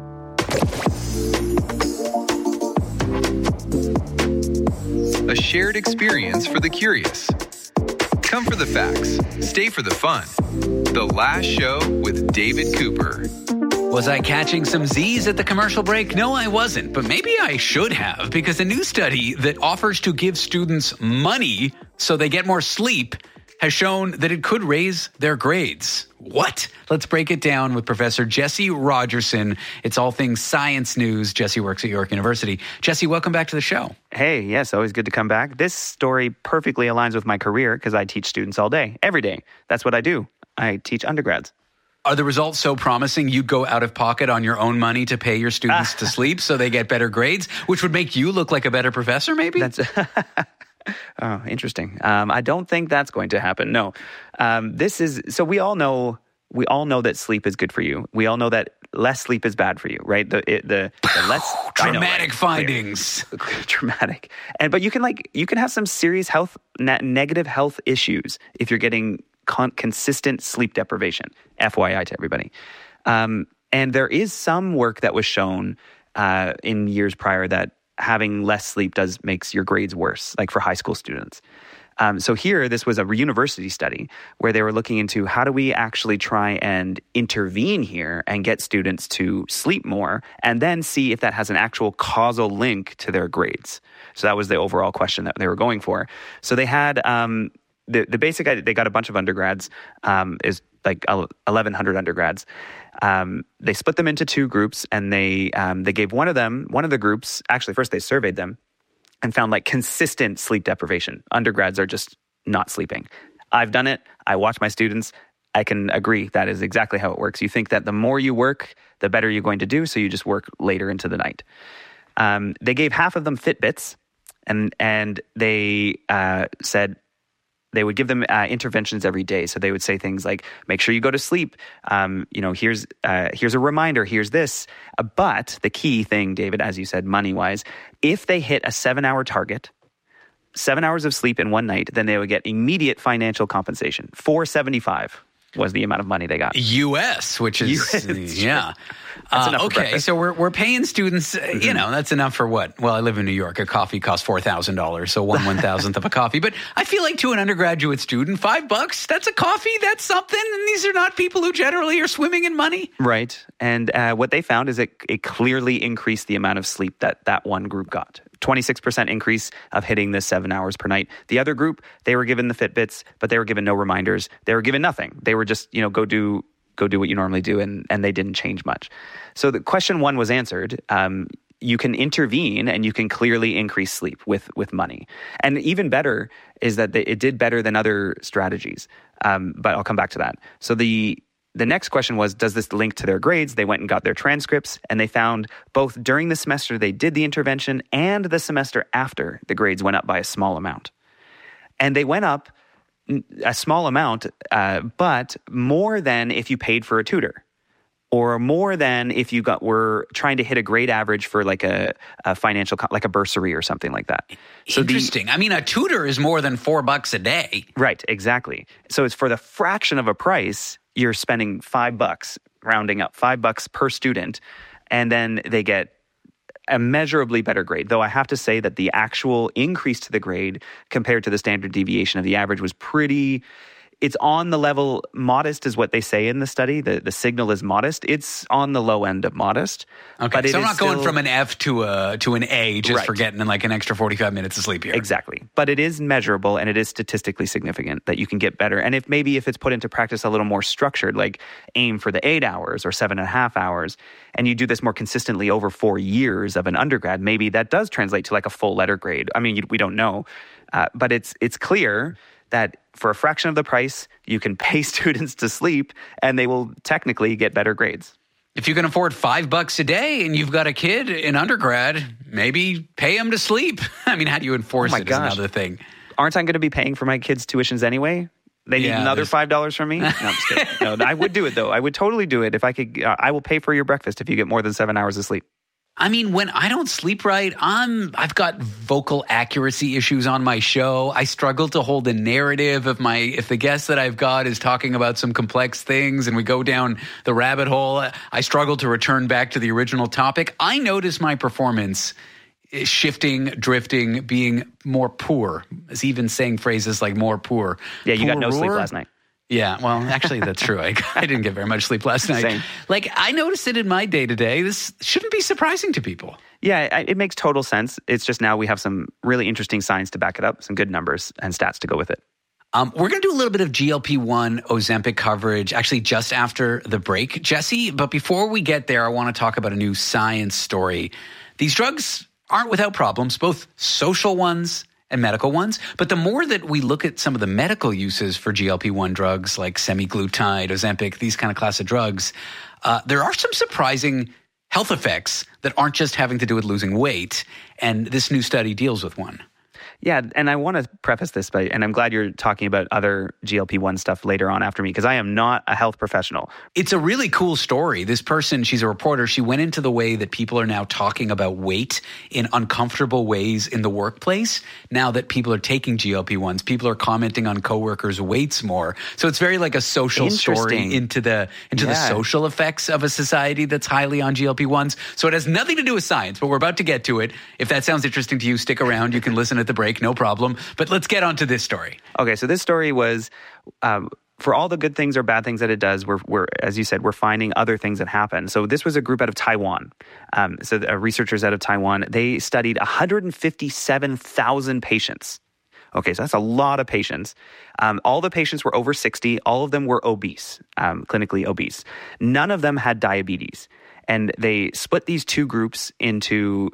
A shared experience for the curious. Come for the facts, stay for the fun. The Last Show with David Cooper. Was I catching some Z's at the commercial break? No, I wasn't, but maybe I should have, because a new study that offers to give students money so they get more sleep has shown that it could raise their grades. What? Let's break it down with Professor Jesse Rogerson. It's all things science news. Jesse works at York University. Jesse, welcome back to the show. Hey, yes, always good to come back. This story perfectly aligns with my career because I teach students all day, every day. That's what I do. I teach undergrads. Are the results so promising you'd go out of pocket on your own money to pay your students to sleep so they get better grades, which would make you look like a better professor, maybe? That's oh, interesting. I don't think that's going to happen. No. We all know that sleep is good for you. We all know that less sleep is bad for you, right? The less dramatic findings. Dramatic. But you can have some serious negative health issues if you're getting consistent sleep deprivation. FYI to everybody. And there is some work that was shown in years prior that having less sleep makes your grades worse, like for high school students. So here, this was a university study where they were looking into how do we actually try and intervene here and get students to sleep more and then see if that has an actual causal link to their grades. So that was the overall question that they were going for. So they had the basic idea, they got a bunch of undergrads, is like 1,100 undergrads. They split them into two groups, and they gave one of the groups, actually first they surveyed them and found like consistent sleep deprivation. Undergrads are just not sleeping. I've done it. I watch my students. I can agree that is exactly how it works. You think that the more you work, the better you're going to do, so you just work later into the night. They gave half of them Fitbits, and they said they would give them interventions every day. So they would say things like, make sure you go to sleep. Here's a reminder. Here's this. But the key thing, David, as you said, money-wise, if they hit a 7-hour target, 7 hours of sleep in one night, then they would get immediate financial compensation. $475 was the amount of money they got. U.S., which is, yeah. Okay, so we're paying students, that's enough for what? Well, I live in New York. A coffee costs $4,000, so 1/1,000th of a coffee. But I feel like to an undergraduate student, $5, that's a coffee, that's something. And these are not people who generally are swimming in money. Right. And what they found is it clearly increased the amount of sleep that one group got. 26% increase of hitting the 7 hours per night. The other group, they were given the Fitbits, but they were given no reminders. They were given nothing. They were just, go do what you normally do, and they didn't change much. So the question one was answered. You can intervene and you can clearly increase sleep with money. And even better is that it did better than other strategies. But I'll come back to that. So the next question was, does this link to their grades? They went and got their transcripts, and they found both during the semester they did the intervention and the semester after, the grades went up by a small amount. And they went up a small amount, but more than if you paid for a tutor or more than if were trying to hit a grade average for like a financial, like a bursary or something like that. So Interesting. I mean, a tutor is more than $4 a day. Right, exactly. So it's for the fraction of a price, you're spending $5, rounding up, $5 per student, and then they get a measurably better grade. Though I have to say that the actual increase to the grade compared to the standard deviation of the average was it's on the level, modest is what they say in the study. The signal is modest. It's on the low end of modest. Okay, but so I'm not going from an F to an A just for getting like an extra 45 minutes of sleep here. Exactly. But it is measurable and it is statistically significant that you can get better. And if it's put into practice a little more structured, like aim for the 8 hours or 7.5 hours, and you do this more consistently over 4 years of an undergrad, maybe that does translate to like a full letter grade. I mean, we don't know. But it's clear that for a fraction of the price, you can pay students to sleep and they will technically get better grades. If you can afford $5 a day and you've got a kid in undergrad, maybe pay them to sleep. I mean, how do you enforce it is another thing. Aren't I going to be paying for my kids' tuitions anyway? They need another $5 from me? No, I'm just kidding. No, I would do it though. I would totally do it if I could. I will pay for your breakfast if you get more than 7 hours of sleep. I mean, when I don't sleep right, I've got vocal accuracy issues on my show. I struggle to hold a narrative if the guest that I've got is talking about some complex things and we go down the rabbit hole. I struggle to return back to the original topic. I notice my performance is shifting, drifting, being more poor. Is even saying phrases like more poor. Yeah, you got no sleep last night. Yeah, well, actually, that's true. I didn't get very much sleep last night. Same. Like, I noticed it in my day-to-day. This shouldn't be surprising to people. Yeah, it makes total sense. It's just now we have some really interesting science to back it up, some good numbers and stats to go with it. We're going to do a little bit of GLP-1 Ozempic coverage, actually just after the break, Jesse. But before we get there, I want to talk about a new science story. These drugs aren't without problems, both social ones and medical ones. But the more that we look at some of the medical uses for GLP-1 drugs like semaglutide, Ozempic, these kind of class of drugs, there are some surprising health effects that aren't just having to do with losing weight. And this new study deals with one. Yeah, and I want to preface this by, and I'm glad you're talking about other GLP-1 stuff later on after me, because I am not a health professional. It's a really cool story. This person, she's a reporter, she went into the way that people are now talking about weight in uncomfortable ways in the workplace. Now that people are taking GLP-1s, people are commenting on coworkers' weights more. So it's very like a social story into the social effects of a society that's highly on GLP-1s. So it has nothing to do with science, but we're about to get to it. If that sounds interesting to you, stick around. You can listen at the break. No problem. But let's get on to this story. Okay, so this story was, for all the good things or bad things that it does, we're as you said, we're finding other things that happen. So this was a group out of Taiwan. Researchers out of Taiwan, they studied 157,000 patients. Okay, so that's a lot of patients. All the patients were over 60. All of them were obese, clinically obese. None of them had diabetes. And they split these two groups into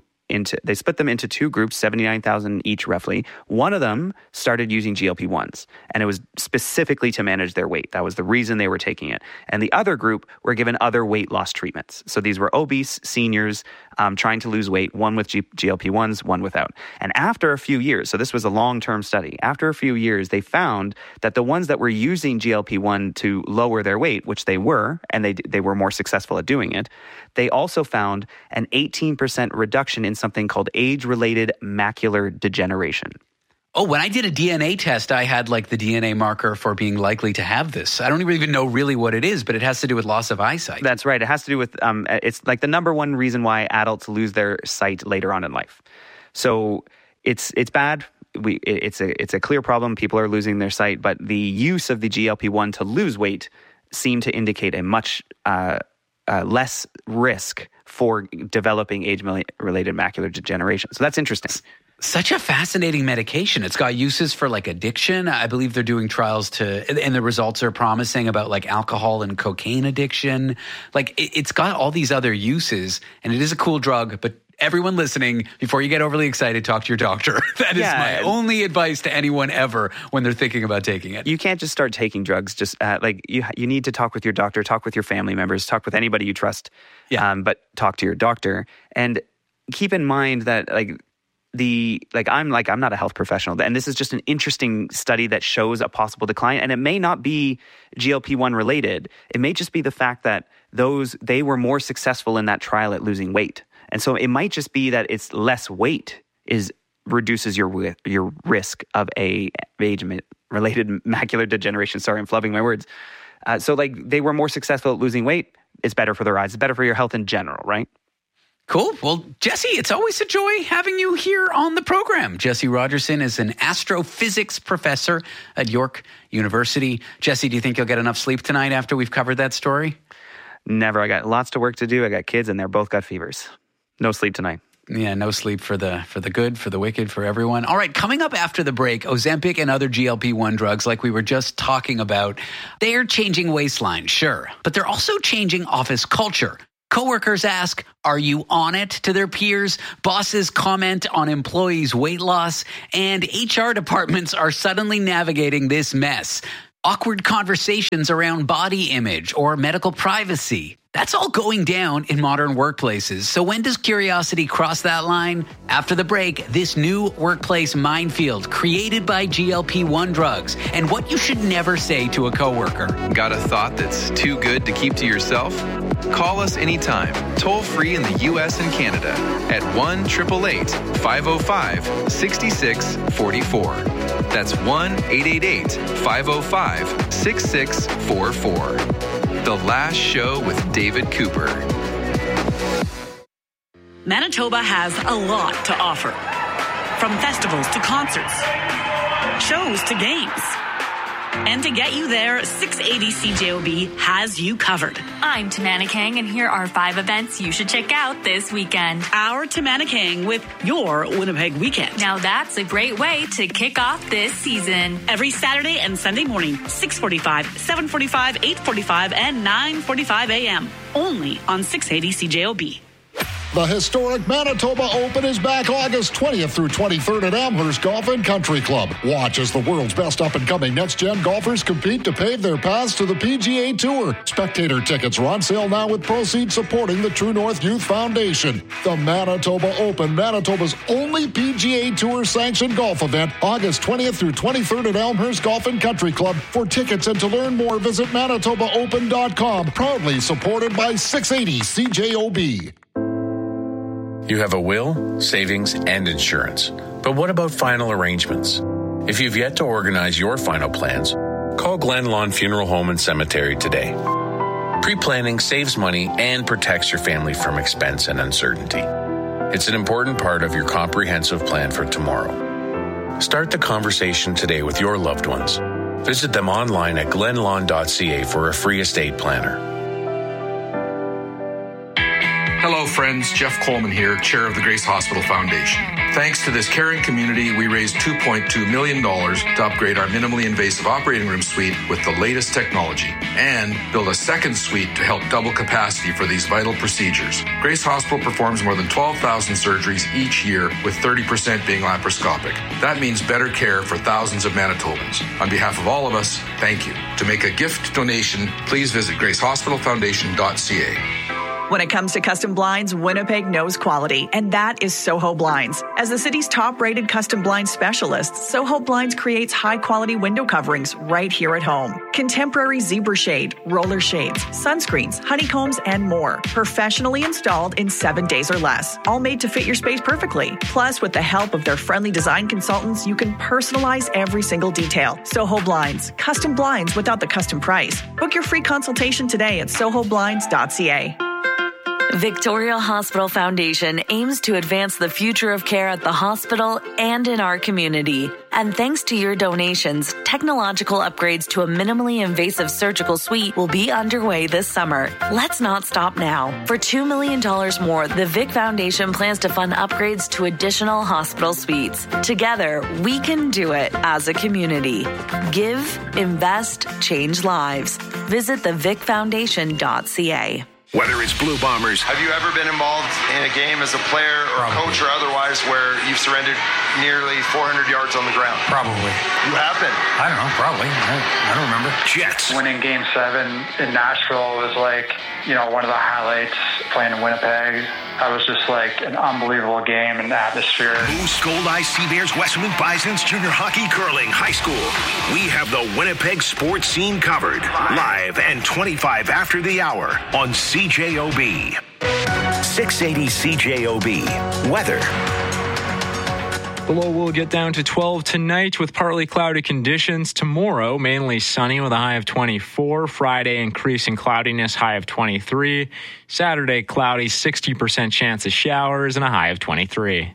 79,000 each roughly. One of them started using GLP-1s, and it was specifically to manage their weight. That was the reason they were taking it. And the other group were given other weight loss treatments. So these were obese seniors trying to lose weight, one with GLP-1s, one without. And after a few years, so this was a long-term study, after a few years, they found that the ones that were using GLP-1 to lower their weight, which they were, and they were more successful at doing it, they also found an 18% reduction in something called age-related macular degeneration. Oh, when I did a DNA test, I had like the DNA marker for being likely to have this. I don't even know really what it is, but it has to do with loss of eyesight. That's right. It has to do with, it's like the number one reason why adults lose their sight later on in life. So it's bad. It's a clear problem. People are losing their sight, but the use of the GLP-1 to lose weight seemed to indicate a much less risk for developing age-related macular degeneration. So that's interesting. Such a fascinating medication. It's got uses for like addiction. I believe they're doing trials and the results are promising about like alcohol and cocaine addiction. Like it's got all these other uses, and it is a cool drug, but everyone listening, before you get overly excited, talk to your doctor. That is my only advice to anyone ever when they're thinking about taking it. You can't just start taking drugs. Just you need to talk with your doctor, talk with your family members, talk with anybody you trust. But talk to your doctor, and keep in mind that I'm not a health professional, and this is just an interesting study that shows a possible decline, and it may not be GLP-1 related. It may just be the fact that they were more successful in that trial at losing weight. And so it might just be that it's less weight reduces your risk of age-related macular degeneration. Sorry, I'm flubbing my words. So they were more successful at losing weight. It's better for their eyes. It's better for your health in general, right? Cool. Well, Jesse, it's always a joy having you here on the program. Jesse Rogerson is an astrophysics professor at York University. Jesse, do you think you'll get enough sleep tonight after we've covered that story? Never. I got lots of work to do. I got kids, and they're both got fevers. No sleep tonight. Yeah, no sleep for the good, for the wicked, for everyone. All right, coming up after the break, Ozempic and other GLP-1 drugs like we were just talking about, they're changing waistlines, sure, but they're also changing office culture. Coworkers ask, are you on it, to their peers? Bosses comment on employees' weight loss, and HR departments are suddenly navigating this mess. Awkward conversations around body image or medical privacy. That's all going down in modern workplaces. So when does curiosity cross that line? After the break, this new workplace minefield created by GLP-1 drugs and what you should never say to a coworker. Got a thought that's too good to keep to yourself? Call us anytime, toll free in the U.S. and Canada at 1-888-505-6644. That's 1-888-505-6644. The Last Show with David Cooper. Manitoba has a lot to offer. From festivals to concerts, shows to games. And to get you there, 680 CJOB has you covered. I'm Tamana Kang, and here are 5 events you should check out this weekend. Our Tamana Kang with your Winnipeg Weekend. Now that's a great way to kick off this season. Every Saturday and Sunday morning, 6:45, 7:45, 8:45, and 9:45 a.m. Only on 680 CJOB. The historic Manitoba Open is back August 20th through 23rd at Amherst Golf and Country Club. Watch as the world's best up-and-coming next-gen golfers compete to pave their paths to the PGA Tour. Spectator tickets are on sale now with proceeds supporting the True North Youth Foundation. The Manitoba Open, Manitoba's only PGA Tour sanctioned golf event, August 20th through 23rd at Elmhurst Golf and Country Club. For tickets and to learn more, visit ManitobaOpen.com. Proudly supported by 680 CJOB. You have a will, savings, and insurance. But what about final arrangements? If you've yet to organize your final plans, call Glen Lawn Funeral Home and Cemetery today. Pre-planning saves money and protects your family from expense and uncertainty. It's an important part of your comprehensive plan for tomorrow. Start the conversation today with your loved ones. Visit them online at glenlawn.ca for a free estate planner. Hello, friends. Jeff Coleman here, chair of the Grace Hospital Foundation. Thanks to this caring community, we raised $2.2 million to upgrade our minimally invasive operating room suite with the latest technology and build a second suite to help double capacity for these vital procedures. Grace Hospital performs more than 12,000 surgeries each year, with 30% being laparoscopic. That means better care for thousands of Manitobans. On behalf of all of us, thank you. To make a gift donation, please visit gracehospitalfoundation.ca. When it comes to custom blinds, Winnipeg knows quality, and that is Soho Blinds. As the city's top-rated custom blind specialist, Soho Blinds creates high-quality window coverings right here at home. Contemporary zebra shade, roller shades, sunscreens, honeycombs, and more. Professionally installed in 7 days or less. All made to fit your space perfectly. Plus, with the help of their friendly design consultants, you can personalize every single detail. Soho Blinds. Custom blinds without the custom price. Book your free consultation today at sohoblinds.ca. Victoria Hospital Foundation aims to advance the future of care at the hospital and in our community. And thanks to your donations, technological upgrades to a minimally invasive surgical suite will be underway this summer. Let's not stop now. For $2 million more, the Vic Foundation plans to fund upgrades to additional hospital suites. Together, we can do it as a community. Give, invest, change lives. Visit thevicfoundation.ca. Whether it's Blue Bombers. Have you ever been involved in a game as a player or coach or otherwise where you've surrendered nearly 400 yards on the ground? Probably. You have been? I don't know, probably. I don't remember. Jets. Winning Game 7 in Nashville was like, one of the highlights playing in Winnipeg. That was just like an unbelievable game and atmosphere. Moose, Gold Eye, Sea Bears, Westman Bisons, junior hockey, curling, high school. We have the Winnipeg sports scene covered. Live and 25 after the hour on CJOB. 680 CJOB. Weather. The low will get down to 12 tonight with partly cloudy conditions. Tomorrow, mainly sunny with a high of 24. Friday, increasing cloudiness, high of 23. Saturday, cloudy, 60% chance of showers and a high of 23.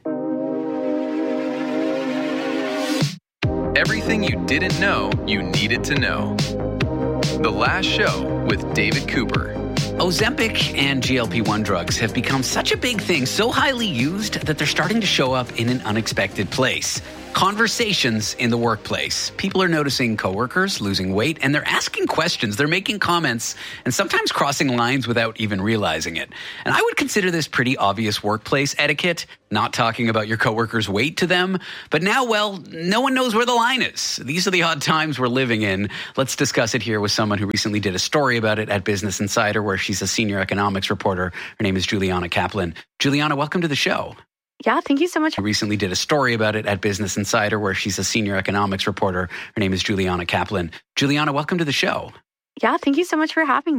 Everything you didn't know you needed to know. The Last Show with David Cooper. Ozempic and GLP-1 drugs have become such a big thing, so highly used that they're starting to show up in an unexpected place. Conversations in the workplace. People are noticing coworkers losing weight, and they're asking questions. They're making comments, and sometimes crossing lines without even realizing it. And I would consider this pretty obvious workplace etiquette, not talking about your coworkers' weight to them. But now, well, no one knows where the line is. These are the odd times we're living in. Let's discuss it here with someone who recently did a story about it at Business Insider, where she's a senior economics reporter. Her name is Juliana Kaplan. Juliana, welcome to the show. Yeah, thank you so much. I recently did a story about it at Business Insider, where she's a senior economics reporter. Her name is Juliana Kaplan. Juliana, welcome to the show. Yeah, thank you so much for having me.